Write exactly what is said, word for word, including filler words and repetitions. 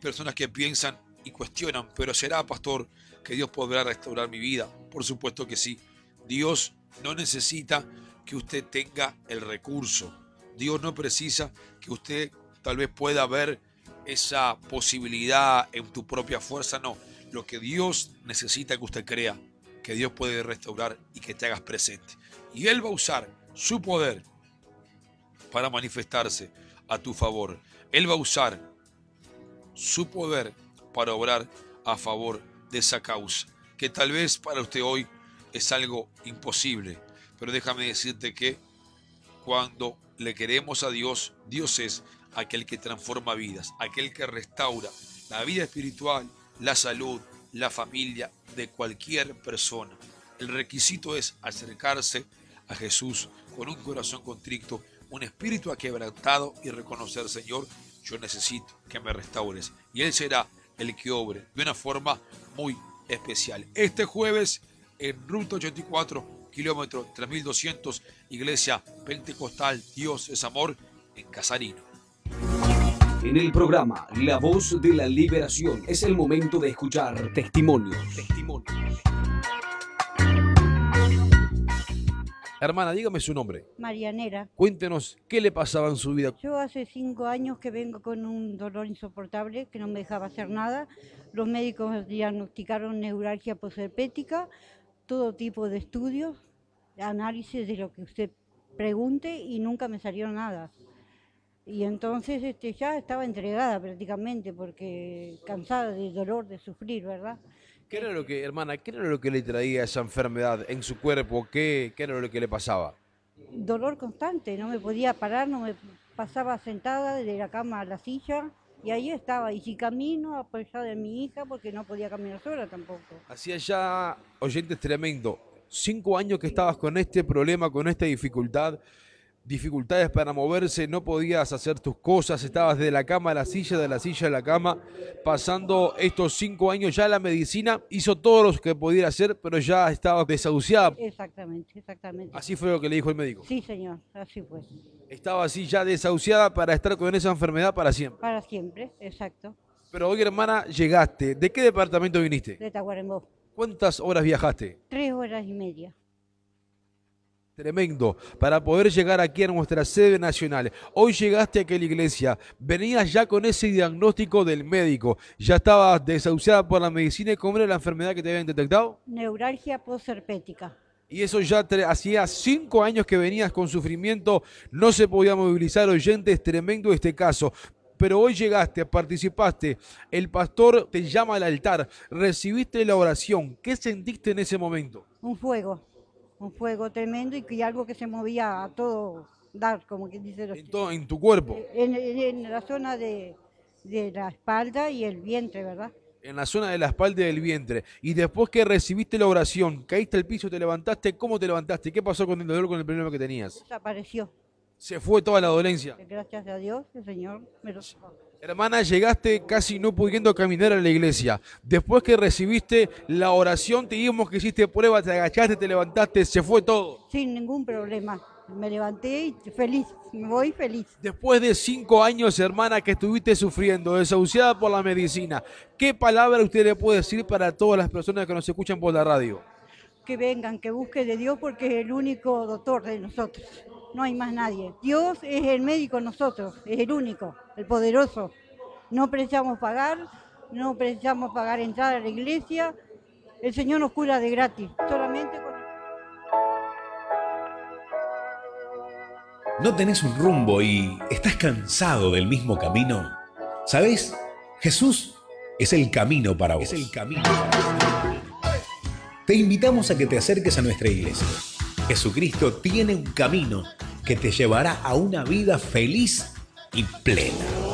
personas que piensan y cuestionan, pero ¿será, pastor, que Dios podrá restaurar mi vida? Por supuesto que sí. Dios no necesita que usted tenga el recurso. Dios no precisa que usted tal vez pueda ver esa posibilidad en tu propia fuerza. No, lo que Dios necesita que usted crea, que Dios puede restaurar y que te hagas presente. Y Él va a usar su poder para manifestarse a tu favor. Él va a usar su poder para obrar a favor de esa causa, que tal vez para usted hoy es algo imposible. Pero déjame decirte que cuando le queremos a Dios, Dios es aquel que transforma vidas, aquel que restaura la vida espiritual, la salud, la familia de cualquier persona. El requisito es acercarse a Jesús con un corazón contrito, un espíritu aquebrantado y reconocer: Señor, yo necesito que me restaures. Y Él será el que obre de una forma muy especial. Este jueves en Ruta ochenta y cuatro, kilómetro tres mil doscientos, Iglesia Pentecostal Dios es Amor, en Casarino. En el programa La Voz de la Liberación es el momento de escuchar testimonios. Testimonios. Hermana, dígame su nombre. Marianera. Cuéntenos qué le pasaba en su vida. Yo hace cinco años que vengo con un dolor insoportable que no me dejaba hacer nada. Los médicos diagnosticaron neuralgia posherpética, todo tipo de estudios, análisis de lo que usted pregunte y nunca me salió nada. Y entonces este, ya estaba entregada prácticamente porque cansada de dolor, de sufrir, ¿verdad? ¿Qué era lo que, hermana, qué era lo que le traía esa enfermedad en su cuerpo? ¿Qué, qué era lo que le pasaba? Dolor constante, no me podía parar, no me pasaba sentada de la cama a la silla y ahí estaba. Y si camino, apoyada en mi hija porque no podía caminar sola tampoco. Hacía ya, oyentes, tremendo, cinco años que estabas con este problema, con esta dificultad, dificultades para moverse, no podías hacer tus cosas, estabas de la cama a la silla, de la silla a la cama, pasando estos cinco años ya la medicina hizo todo lo que pudiera hacer, pero ya estabas desahuciada. Exactamente, exactamente. Así fue lo que le dijo el médico. Sí, señor, así fue. Estaba así ya desahuciada para estar con esa enfermedad para siempre. Para siempre, exacto. Pero hoy, hermana, llegaste. ¿De qué departamento viniste? De Tacuarembó. ¿Cuántas horas viajaste? Tres horas y media. Tremendo, para poder llegar aquí a nuestra sede nacional. Hoy llegaste a aquella iglesia, venías ya con ese diagnóstico del médico, ya estabas desahuciada por la medicina. ¿Y cómo era la enfermedad que te habían detectado? Neuralgia posherpética. Y eso ya hacía cinco años que venías con sufrimiento, no se podía movilizar. Oyentes, tremendo este caso. Pero hoy llegaste, participaste, el pastor te llama al altar, recibiste la oración. ¿Qué sentiste en ese momento? Un fuego. Un fuego tremendo y que algo que se movía a todo dar, como que dice los en, todo, en tu cuerpo. En, en, en la zona de, de la espalda y el vientre, ¿verdad? En la zona de la espalda y del vientre. Y después que recibiste la oración, caíste al piso, te levantaste, ¿cómo te levantaste? ¿Qué pasó con el dolor, con el problema que tenías? Desapareció. Se fue toda la dolencia. Gracias a Dios, el Señor me lo sacó. Hermana, llegaste casi no pudiendo caminar a la iglesia. Después que recibiste la oración, te dijimos que hiciste prueba, te agachaste, te levantaste, se fue todo. Sin ningún problema. Me levanté y feliz, me voy feliz. Después de cinco años, hermana, que estuviste sufriendo, desahuciada por la medicina, ¿qué palabra usted le puede decir para todas las personas que nos escuchan por la radio? Que vengan, que busquen de Dios porque es el único doctor de nosotros. No hay más nadie. Dios es el médico de nosotros, es el único, el poderoso. No precisamos pagar, no precisamos pagar entrada a la iglesia. El Señor nos cura de gratis, solamente con... ¿No tenés un rumbo y estás cansado del mismo camino? ¿Sabés? Jesús es el camino para vos. Es el camino para vos. Te invitamos a que te acerques a nuestra iglesia. Jesucristo tiene un camino que te llevará a una vida feliz y plena.